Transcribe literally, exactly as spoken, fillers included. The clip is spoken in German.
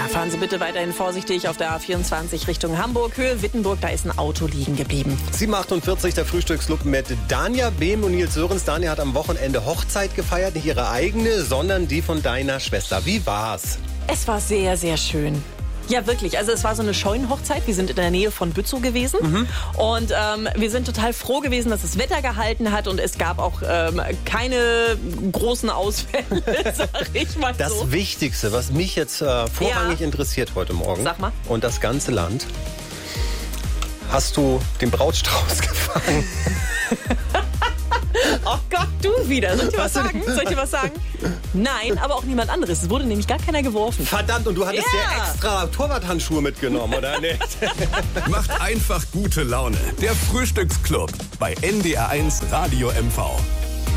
fahren Sie bitte weiterhin vorsichtig auf der A vierundzwanzig Richtung Hamburg. Höhe Wittenburg, da ist ein Auto liegen geblieben. sieben Uhr achtundvierzig, der Frühstücksclub mit Danja Behm und Nils Sörens. Danja hat am Wochenende Hochzeit gefeiert, nicht ihre eigene, sondern die von deiner Schwester. Wie war's? Es war sehr, sehr schön. Ja, wirklich. Also es war so eine Scheunenhochzeit. Wir sind in der Nähe von Bützow gewesen. Mhm. Und ähm, wir sind total froh gewesen, dass das Wetter gehalten hat. Und es gab auch ähm, keine großen Ausfälle, sag ich mal Das so. Wichtigste, was mich jetzt äh, vorrangig Ja. interessiert heute Morgen. Sag mal. Und das ganze Land. Hast du den Brautstrauß gefangen? Oh Gott, du wieder. Soll ich dir was sagen? Soll ich dir was sagen? Nein, aber auch niemand anderes. Es wurde nämlich gar keiner geworfen. Verdammt, und du hattest Ja. dir extra Torwarthandschuhe mitgenommen, oder nicht? Macht einfach gute Laune. Der Frühstücksclub bei N D R eins Radio M V.